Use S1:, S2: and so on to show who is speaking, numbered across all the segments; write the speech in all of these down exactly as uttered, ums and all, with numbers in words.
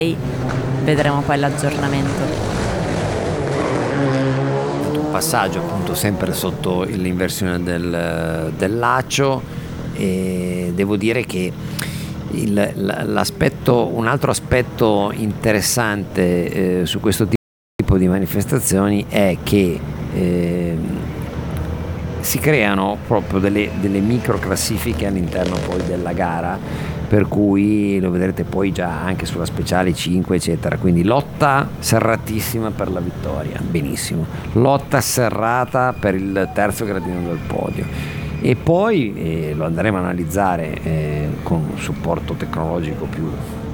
S1: vedremo poi l'aggiornamento.
S2: Un passaggio appunto sempre sotto l'inversione del, del laccio, e devo dire che il, l'aspetto, un altro aspetto interessante eh, su questo tipo di manifestazioni è che eh, si creano proprio delle, delle micro classifiche all'interno poi della gara, per cui lo vedrete poi già anche sulla speciale cinque eccetera, quindi lotta serratissima per la vittoria, benissimo, lotta serrata per il terzo gradino del podio, e poi eh, lo andremo a analizzare eh, con un supporto tecnologico più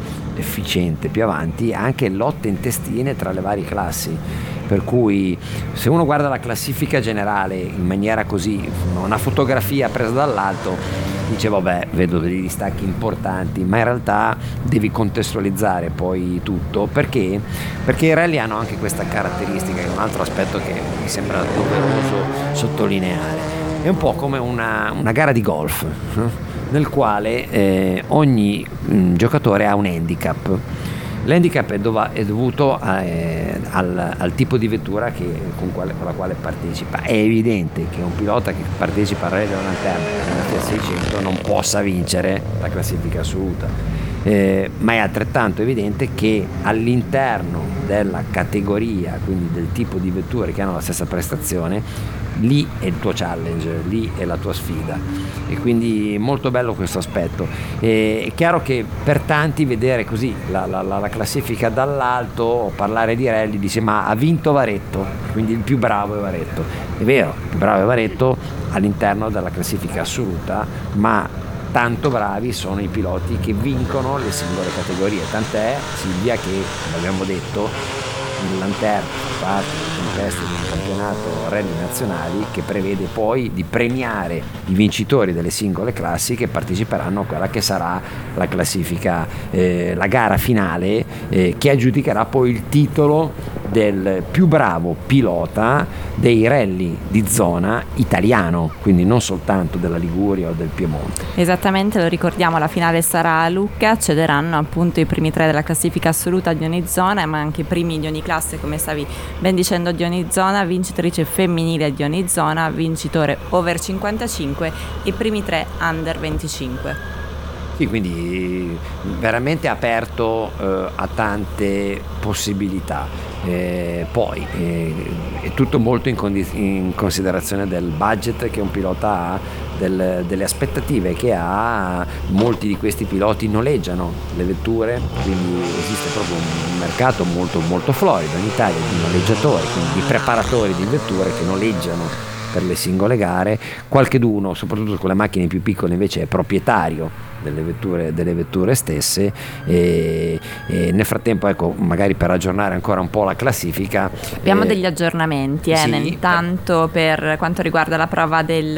S2: efficiente più avanti, anche lotte intestine tra le varie classi, per cui se uno guarda la classifica generale in maniera così, una fotografia presa dall'alto, dice vabbè, vedo degli distacchi importanti, ma in realtà devi contestualizzare poi tutto, perché perché i rally hanno anche questa caratteristica, che è un altro aspetto che mi sembra doveroso sottolineare. È un po' come una, una gara di golf, eh? nel quale eh, ogni mh, giocatore ha un handicap. L'handicap è, dov- è dovuto a, eh, al, al tipo di vettura che, con, quale, con la quale partecipa. È evidente che un pilota che partecipa al Rally della Lanterna nella Fiat seicento non possa vincere la classifica assoluta, eh, ma è altrettanto evidente che all'interno della categoria, quindi del tipo di vetture che hanno la stessa prestazione, lì è il tuo challenge, lì è la tua sfida, e quindi molto bello questo aspetto. E è chiaro che per tanti vedere così la, la, la classifica dall'alto o parlare di rally, dice ma ha vinto Varetto, quindi il più bravo è Varetto. È vero, il più bravo è Varetto all'interno della classifica assoluta, ma tanto bravi sono i piloti che vincono le singole categorie, tant'è, Silvia, che abbiamo detto il Lanterna fa parte del contesto di un campionato rally nazionali che prevede poi di premiare i vincitori delle singole classi che parteciperanno a quella che sarà la classifica, eh, la gara finale, eh, che aggiudicherà poi il titolo del più bravo pilota dei rally di zona italiano, quindi non soltanto della Liguria o del Piemonte.
S1: Esattamente, lo ricordiamo, la finale sarà a Lucca, accederanno appunto i primi tre della classifica assoluta di ogni zona, ma anche i primi di ogni classe, come stavi ben dicendo, di ogni zona, vincitrice femminile di ogni zona, vincitore over cinquantacinque e primi tre under venticinque.
S2: Sì, quindi veramente aperto eh, a tante possibilità. Eh, poi eh, è tutto molto in, condi- in considerazione del budget che un pilota ha, del, delle aspettative che ha. Molti di questi piloti noleggiano le vetture, quindi esiste proprio un mercato molto molto florido in Italia di noleggiatori, quindi di preparatori di vetture che noleggiano per le singole gare. Qualcheduno, soprattutto con le macchine più piccole, invece è proprietario delle vetture, delle vetture stesse, e, e nel frattempo, ecco, magari per aggiornare ancora un po' la classifica,
S1: abbiamo
S2: eh,
S1: degli aggiornamenti, eh,
S2: sì,
S1: intanto per quanto riguarda la prova del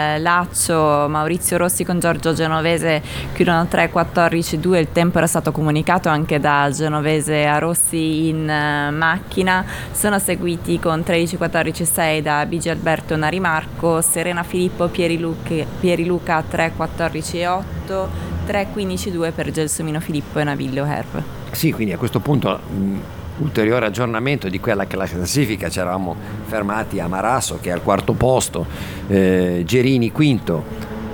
S1: Laccio, Maurizio Rossi con Giorgio Genovese chiudono tre quattordici due, il tempo era stato comunicato anche da Genovese a Rossi in uh, macchina. Sono seguiti con tredici quattordici sei da Bigi Alberto Narimarco, Serena Filippo Pieriluca, Pieriluca tre quattordici otto, tre quindici due per Gelsomino Filippo e Navillo Herb.
S2: Sì, quindi a questo punto mh, ulteriore aggiornamento di quella che è la classifica. Ci eravamo fermati a Marasso, che è al quarto posto, eh, Gerini quinto,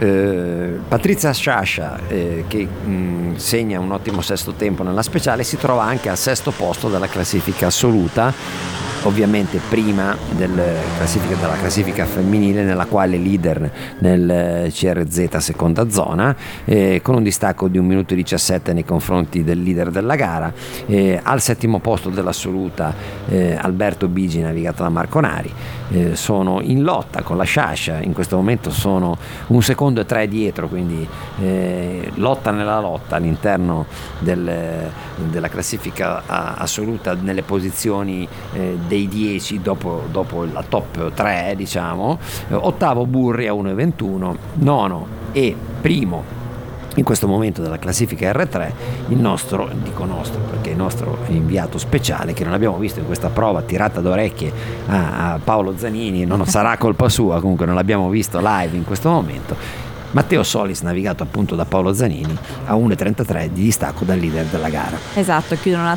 S2: eh, Patrizia Sciascia, eh, che mh, segna un ottimo sesto tempo nella speciale, si trova anche al sesto posto della classifica assoluta, ovviamente prima del classifica, della classifica femminile, nella quale leader nel C R Z seconda zona, eh, con un distacco di un minuto e diciassette nei confronti del leader della gara. Eh, al settimo posto dell'assoluta eh, Alberto Bigi, navigato da Marconari. Eh, sono in lotta con la Sciascia, in questo momento sono un secondo e tre dietro, quindi eh, lotta nella lotta all'interno del, della classifica assoluta, nelle posizioni eh, dei dieci dopo, dopo la top tre, diciamo. Eh, ottavo Burri a uno e ventuno, nono e primo in questo momento della classifica R tre il nostro, dico nostro perché il nostro inviato speciale, che non abbiamo visto in questa prova tirata d'orecchie a, a Paolo Zanini, non sarà colpa sua, comunque non l'abbiamo visto live in questo momento, Matteo Solis, navigato appunto da Paolo Zanini, a uno e trentatré di distacco dal leader della gara.
S1: Esatto, chiudono la